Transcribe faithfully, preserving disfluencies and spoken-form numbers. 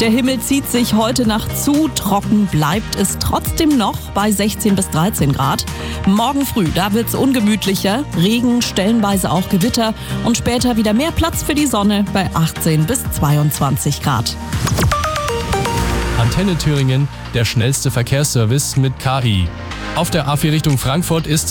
Der Himmel zieht sich heute Nacht zu, trocken bleibt es trotzdem noch bei sechzehn bis dreizehn Grad. Morgen früh, da wird's ungemütlicher, Regen, stellenweise auch Gewitter und später wieder mehr Platz für die Sonne bei achtzehn bis zweiundzwanzig Grad. Antenne Thüringen, der schnellste Verkehrsservice mit K I. Auf der A vier Richtung Frankfurt ist